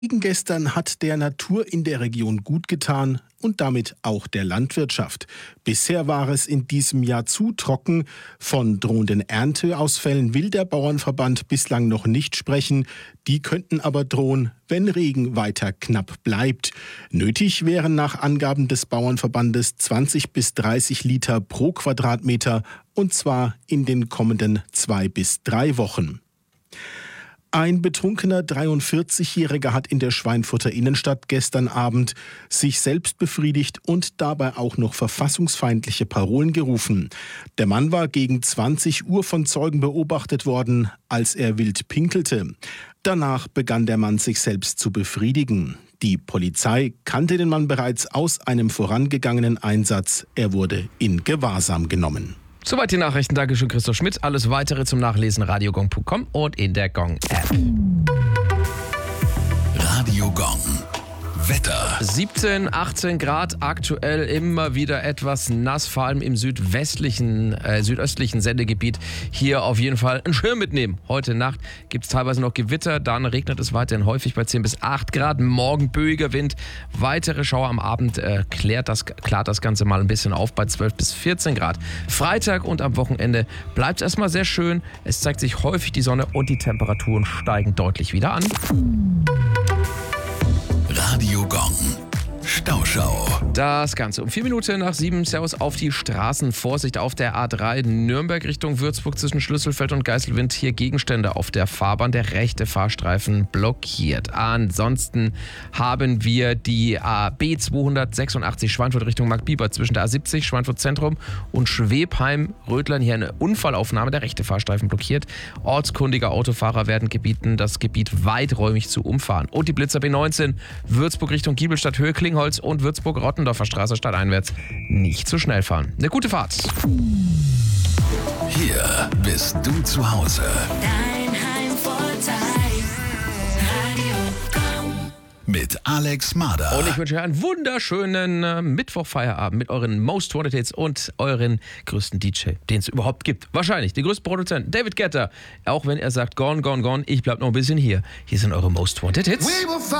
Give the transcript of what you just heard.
Gestern hat der Natur in der Region gut getan und damit auch der Landwirtschaft. Bisher war es in diesem Jahr zu trocken. Von drohenden Ernteausfällen will der Bauernverband bislang noch nicht sprechen. Die könnten aber drohen, wenn Regen weiter knapp bleibt. Nötig wären nach Angaben des Bauernverbandes 20 bis 30 Liter pro Quadratmeter, und zwar in den kommenden 2 bis 3 Wochen. Ein betrunkener 43-Jähriger hat in der Schweinfurter Innenstadt gestern Abend sich selbst befriedigt und dabei auch noch verfassungsfeindliche Parolen gerufen. Der Mann war gegen 20 Uhr von Zeugen beobachtet worden, als er wild pinkelte. Danach begann der Mann sich selbst zu befriedigen. Die Polizei kannte den Mann bereits aus einem vorangegangenen Einsatz. Er wurde in Gewahrsam genommen. Soweit die Nachrichten. Dankeschön, Christoph Schmidt. Alles Weitere zum Nachlesen radiogong.com und in der Gong-App. Radio Gong. Wetter. 17, 18 Grad, aktuell immer wieder etwas nass, vor allem im südöstlichen Sendegebiet. Hier auf jeden Fall einen Schirm mitnehmen. Heute Nacht gibt es teilweise noch Gewitter, dann regnet es weiterhin häufig bei 10 bis 8 Grad. Morgen böiger Wind, weitere Schauer am Abend klart das Ganze mal ein bisschen auf bei 12 bis 14 Grad. Freitag und am Wochenende bleibt es erstmal sehr schön. Es zeigt sich häufig die Sonne und die Temperaturen steigen deutlich wieder an. Radio Gong. Stauschau. Das Ganze um 4 Minuten nach 7. Servus auf die Straßen. Vorsicht auf der A3 Nürnberg Richtung Würzburg zwischen Schlüsselfeld und Geiselwind. Hier Gegenstände auf der Fahrbahn. Der rechte Fahrstreifen blockiert. Ansonsten haben wir die B286 Schweinfurt Richtung Marktbiber zwischen der A70 Schweinfurt Zentrum und Schwebheim-Rödlern. Hier eine Unfallaufnahme. Der rechte Fahrstreifen blockiert. Ortskundige Autofahrer werden gebeten, das Gebiet weiträumig zu umfahren. Und die Blitzer B19 Würzburg Richtung Giebelstadt Höhe Klingholz und Würzburg-Rottendorfer Straße stadteinwärts nicht zu schnell fahren. Eine gute Fahrt. Hier bist du zu Hause. Dein Heimvorteil. Radio Gong. Mit Alex Mader. Und ich wünsche euch einen wunderschönen Mittwochfeierabend mit euren Most Wanted Hits und euren größten DJ, den es überhaupt gibt. Wahrscheinlich, den größten Produzenten, David Guetta. Auch wenn er sagt, gone, gone, gone, ich bleib noch ein bisschen hier. Hier sind eure Most Wanted Hits.